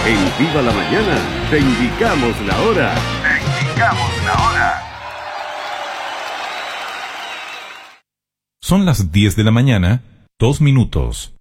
En Viva la Mañana te indicamos la hora. Te indicamos la hora. Son las 10 de la mañana, 2 minutos.